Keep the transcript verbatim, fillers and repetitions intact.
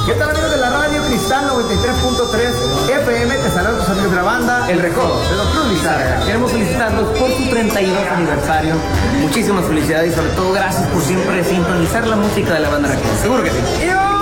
¿Qué tal, amigos de la radio Cristal noventa y tres punto tres F M? Te saludan tus amigos de la banda El Recodo, de Don Cruz Lizárraga. Queremos felicitarlos por su treinta y dos aniversario. Muchísimas felicidades y sobre todo gracias por siempre sintonizar la música de la banda Recodo. Seguro que sí. ¡Y